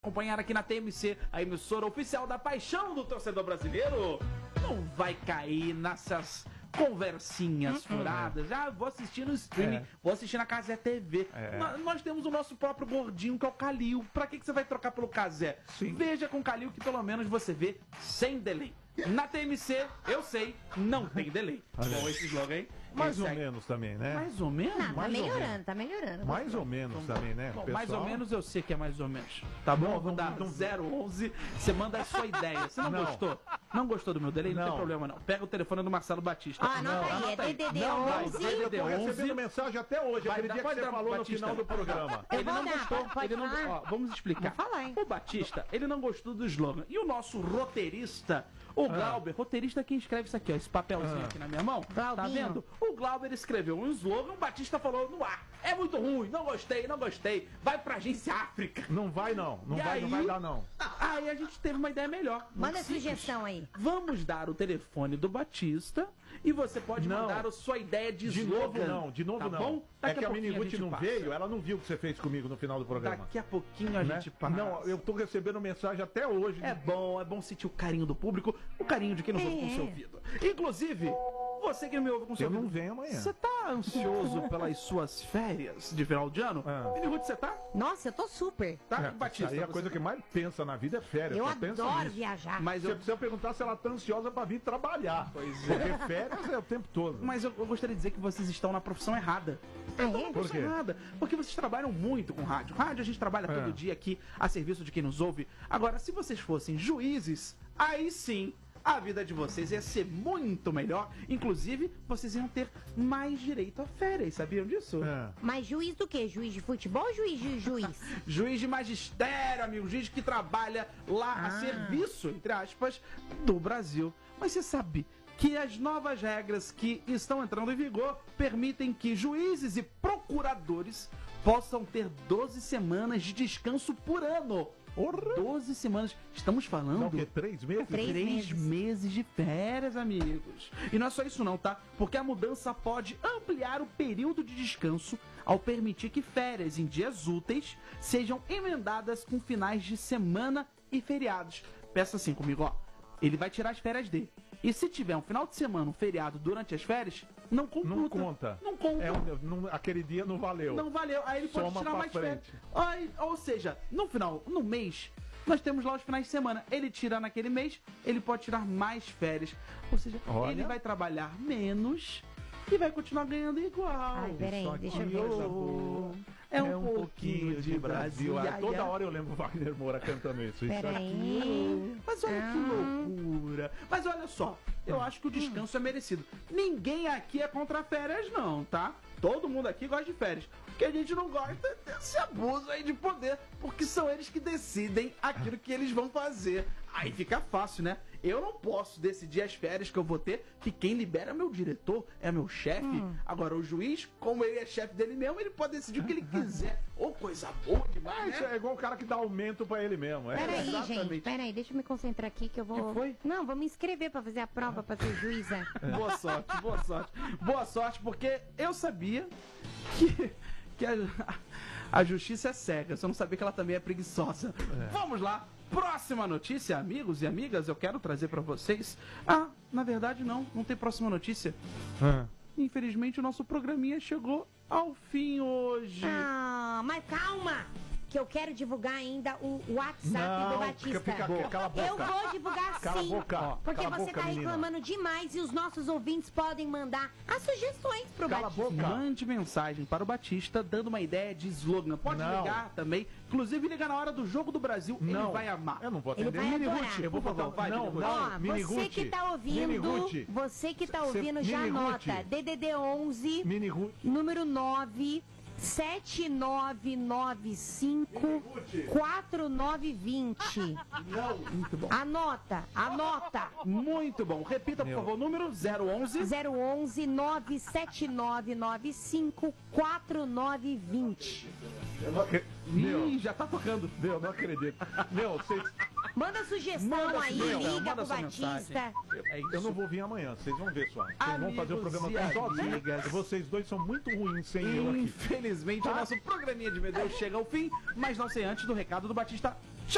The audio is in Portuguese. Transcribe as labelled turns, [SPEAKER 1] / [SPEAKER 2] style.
[SPEAKER 1] acompanhar aqui na TMC, a emissora oficial da paixão do torcedor brasileiro, não vai cair nessas conversinhas furadas. Ah, vou assistir no streaming, vou assistir na Cazé TV. Nós temos o nosso próprio gordinho, que é o Calil. Pra que você vai trocar pelo Cazé?
[SPEAKER 2] Sim.
[SPEAKER 1] Veja com o Calil que pelo menos você vê sem delay. Na TMC, eu sei, não tem delay. Bom, esse slogan aí.
[SPEAKER 2] Mais ou menos também, né?
[SPEAKER 1] Mais ou menos?
[SPEAKER 3] Não, tá
[SPEAKER 2] Mais ou
[SPEAKER 3] melhorando, tá melhorando.
[SPEAKER 2] Mais ou menos também, né?
[SPEAKER 1] Bom,
[SPEAKER 2] pessoal?
[SPEAKER 1] mais ou menos eu sei que é mais ou menos. Tá bom? Eu vou dar 011, você manda a sua ideia. Você não gostou? Não gostou do meu delay? Não tem problema não. Pega o telefone do Marcelo Batista.
[SPEAKER 3] Ah, anota aí, é DDD 11.
[SPEAKER 2] Eu tô recebendo mensagem até hoje, aquele dia que você falou no
[SPEAKER 1] Batista.
[SPEAKER 2] final do programa.
[SPEAKER 3] Eu
[SPEAKER 1] Ele
[SPEAKER 3] vou
[SPEAKER 1] não
[SPEAKER 3] dar,
[SPEAKER 1] gostou.
[SPEAKER 3] pode
[SPEAKER 1] Ele não,
[SPEAKER 3] falar?
[SPEAKER 1] ó, vamos explicar.
[SPEAKER 3] Vou falar, hein?
[SPEAKER 1] O Batista, ele não gostou do slogan. E o nosso roteirista, o Glauber, roteirista que escreve isso aqui, ó, esse papelzinho aqui na minha mão. Tá
[SPEAKER 3] Glaubinho.
[SPEAKER 1] vendo? O Glauber escreveu um slogan, o Batista falou no ar. É muito ruim, não gostei, não gostei. Vai pra agência África.
[SPEAKER 2] Não vai não, não
[SPEAKER 1] E
[SPEAKER 2] vai,
[SPEAKER 1] aí,
[SPEAKER 2] não vai dar não.
[SPEAKER 1] Aí a gente teve uma ideia melhor.
[SPEAKER 3] Manda
[SPEAKER 1] muito simples.
[SPEAKER 3] sugestão aí.
[SPEAKER 1] Vamos dar o telefone do Batista e você pode
[SPEAKER 2] Não.
[SPEAKER 1] mandar a sua ideia de
[SPEAKER 2] De
[SPEAKER 1] slogan.
[SPEAKER 2] novo não, de novo
[SPEAKER 1] tá
[SPEAKER 2] não.
[SPEAKER 1] Bom?
[SPEAKER 2] É
[SPEAKER 1] Daqui
[SPEAKER 2] que a
[SPEAKER 1] pouquinho
[SPEAKER 2] Miniguti
[SPEAKER 1] gente
[SPEAKER 2] não
[SPEAKER 1] passa.
[SPEAKER 2] veio, ela não viu o que você fez comigo no final do programa.
[SPEAKER 1] Daqui a pouquinho a
[SPEAKER 2] Né?
[SPEAKER 1] gente passa.
[SPEAKER 2] Não, eu tô recebendo mensagem até hoje.
[SPEAKER 1] É bom sentir o carinho do público, o carinho de quem nos ouve com o seu ouvido. Inclusive, você que não me ouve com o seu
[SPEAKER 2] Eu
[SPEAKER 1] ouvido.
[SPEAKER 2] não venho amanhã.
[SPEAKER 1] Você tá ansioso pelas suas férias de final de ano? Miniguti, você tá?
[SPEAKER 3] Nossa, eu tô super.
[SPEAKER 1] Tá? Batista,
[SPEAKER 2] Aí a
[SPEAKER 1] você
[SPEAKER 2] coisa
[SPEAKER 1] tá?
[SPEAKER 2] que mais pensa na vida é férias.
[SPEAKER 3] Eu
[SPEAKER 2] só pensa
[SPEAKER 3] adoro
[SPEAKER 2] nisso.
[SPEAKER 3] viajar.
[SPEAKER 1] Mas
[SPEAKER 2] Você
[SPEAKER 1] eu,
[SPEAKER 2] precisa perguntar se ela tá ansiosa pra vir trabalhar.
[SPEAKER 1] Pois é.
[SPEAKER 2] Porque férias é o tempo todo.
[SPEAKER 1] mas eu gostaria de dizer que vocês estão na profissão errada.
[SPEAKER 3] Ah, é?
[SPEAKER 1] Não,
[SPEAKER 2] Por quê?
[SPEAKER 1] nada. Porque vocês trabalham muito com rádio. Rádio a gente trabalha todo dia aqui a serviço de quem nos ouve. Agora, se vocês fossem juízes, aí sim a vida de vocês ia ser muito melhor. Inclusive, vocês iam ter mais direito a férias. Sabiam disso?
[SPEAKER 2] É.
[SPEAKER 3] Mas juiz do quê? Juiz de futebol ou juiz de juiz?
[SPEAKER 1] Juiz de magistério, amigo. Juiz que trabalha lá a serviço, entre aspas, do Brasil. Mas você sabe que as novas regras que estão entrando em vigor permitem que juízes e procuradores possam ter 12 semanas de descanso por ano. 12 semanas. Estamos falando...
[SPEAKER 2] Não, o quê? 3 meses?
[SPEAKER 3] Três
[SPEAKER 1] meses de férias, amigos. E não é só isso não, tá? Porque a mudança pode ampliar o período de descanso ao permitir que férias em dias úteis sejam emendadas com finais de semana e feriados. Peça assim comigo, ó. Ele vai tirar as férias dele. E se tiver um final de semana, um feriado durante as férias, não computa.
[SPEAKER 2] Não conta.
[SPEAKER 1] Não conta.
[SPEAKER 2] Aquele dia não valeu.
[SPEAKER 1] Não valeu. Aí ele pode
[SPEAKER 2] Soma
[SPEAKER 1] tirar
[SPEAKER 2] pra
[SPEAKER 1] mais
[SPEAKER 2] frente.
[SPEAKER 1] férias. Aí, ou seja, no final, no mês, nós temos lá os finais de semana. Ele tira naquele mês, ele pode tirar mais férias. Ou seja,
[SPEAKER 2] Olha.
[SPEAKER 1] ele vai trabalhar menos e vai continuar ganhando igual.
[SPEAKER 3] Ai, peraí,
[SPEAKER 2] Isso aqui
[SPEAKER 3] deixa eu
[SPEAKER 2] é
[SPEAKER 3] ver.
[SPEAKER 2] coisa boa.
[SPEAKER 1] É um pouquinho de Brasil.
[SPEAKER 2] Ah,
[SPEAKER 1] Ai,
[SPEAKER 2] toda
[SPEAKER 1] ai.
[SPEAKER 2] hora eu lembro o Wagner Moura cantando isso. Isso
[SPEAKER 3] Peraí.
[SPEAKER 1] Mas olha que loucura. Mas olha só, eu acho que o descanso é merecido. Ninguém aqui é contra férias, não, tá? Todo mundo aqui gosta de férias. O que a gente não gosta é desse abuso aí de poder, porque são eles que decidem aquilo que eles vão fazer. Aí fica fácil, né? Eu não posso decidir as férias que eu vou ter, que quem libera é meu diretor, é meu chefe. Agora, o juiz, como ele é chefe dele mesmo, ele pode decidir o que ele quiser. Ô, coisa boa demais,
[SPEAKER 2] Isso
[SPEAKER 1] né?
[SPEAKER 2] é igual o cara que dá aumento pra ele mesmo. É.
[SPEAKER 3] Peraí,
[SPEAKER 1] exatamente.
[SPEAKER 3] gente, peraí, deixa eu me concentrar aqui que eu vou...
[SPEAKER 1] Que foi?
[SPEAKER 3] Não, vou me inscrever pra fazer a prova pra ser juíza.
[SPEAKER 1] Boa sorte, boa sorte. Boa sorte, porque eu sabia que a justiça é cega. Só não sabia que ela também é preguiçosa. Vamos lá. Próxima notícia, amigos e amigas, eu quero trazer pra vocês. Ah, na verdade não tem próxima notícia. Infelizmente o nosso programinha chegou ao fim hoje.
[SPEAKER 3] Ah, mas calma! Que eu quero divulgar ainda o WhatsApp
[SPEAKER 2] Não,
[SPEAKER 3] do Batista.
[SPEAKER 2] cala a boca.
[SPEAKER 3] Eu vou divulgar
[SPEAKER 2] Cala a
[SPEAKER 3] sim.
[SPEAKER 2] boca.
[SPEAKER 3] Porque
[SPEAKER 2] Cala a
[SPEAKER 3] você
[SPEAKER 2] boca,
[SPEAKER 3] tá
[SPEAKER 2] menina.
[SPEAKER 3] reclamando demais e os nossos ouvintes podem mandar as sugestões pro
[SPEAKER 2] Cala a
[SPEAKER 3] Batista.
[SPEAKER 2] boca.
[SPEAKER 1] Mande mensagem para o Batista dando uma ideia de slogan. Pode
[SPEAKER 2] Não.
[SPEAKER 1] ligar também. Inclusive ligar na hora do jogo do Brasil. Ele vai amar.
[SPEAKER 2] Eu não vou
[SPEAKER 3] Ele
[SPEAKER 2] atender.
[SPEAKER 3] vai
[SPEAKER 2] Miniguti,
[SPEAKER 3] adorar.
[SPEAKER 2] eu vou
[SPEAKER 1] Por
[SPEAKER 2] botar
[SPEAKER 1] favor, vai,
[SPEAKER 2] Não,
[SPEAKER 1] Miniguti.
[SPEAKER 3] Ó,
[SPEAKER 2] não, Miniguti.
[SPEAKER 3] você que tá ouvindo,
[SPEAKER 2] Miniguti.
[SPEAKER 3] você que tá ouvindo já
[SPEAKER 2] Miniguti.
[SPEAKER 3] anota. DDD 11,
[SPEAKER 2] Miniguti.
[SPEAKER 3] número 9, 7995 4920.
[SPEAKER 1] Muito bom.
[SPEAKER 3] Anota.
[SPEAKER 1] Muito bom. Repita, por favor, o número 011.
[SPEAKER 3] 011 97995 4920.
[SPEAKER 1] Ih, já tá tocando.
[SPEAKER 2] Meu, não acredito. Meu, vocês...
[SPEAKER 3] Manda sugestão
[SPEAKER 1] Manda
[SPEAKER 3] aí,
[SPEAKER 1] sugestão,
[SPEAKER 3] liga
[SPEAKER 1] manda
[SPEAKER 3] pro
[SPEAKER 1] sua
[SPEAKER 3] Batista.
[SPEAKER 1] mensagem. É isso.
[SPEAKER 2] Eu não vou vir amanhã, vocês vão ver só. Vocês vão fazer o
[SPEAKER 1] Amigos
[SPEAKER 2] programa
[SPEAKER 1] e
[SPEAKER 2] sozinhos.
[SPEAKER 1] amigas.
[SPEAKER 2] Vocês dois são muito ruins sem eu aqui.
[SPEAKER 1] Infelizmente, o nosso programinha de Medeiros chega ao fim, mas não sei antes do recado do Batista.